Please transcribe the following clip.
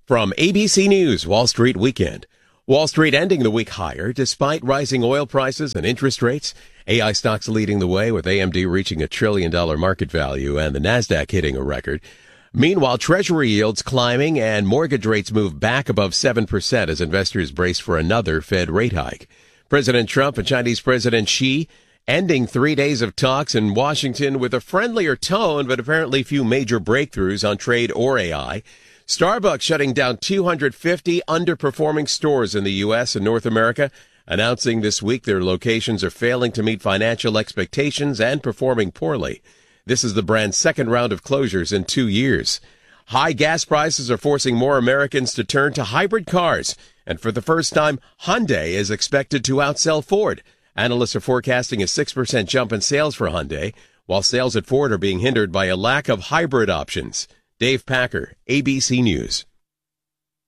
From ABC News, Wall Street Weekend. Wall Street ending the week higher despite rising oil prices and interest rates. AI stocks leading the way with AMD reaching $1 trillion market value and the Nasdaq hitting a record. Meanwhile, Treasury yields climbing and mortgage rates move back above 7% as investors brace for another Fed rate hike. President Trump and Chinese President Xi ending 3 days of talks in Washington with a friendlier tone, but apparently few major breakthroughs on trade or AI. Starbucks shutting down 250 underperforming stores in the U.S. and North America, announcing this week their locations are failing to meet financial expectations and performing poorly. This is the brand's second round of closures in 2 years. High gas prices are forcing more Americans to turn to hybrid cars, and for the first time, Hyundai is expected to outsell Ford. Analysts are forecasting a 6% jump in sales for Hyundai, while sales at Ford are being hindered by a lack of hybrid options. Dave Packer, ABC News.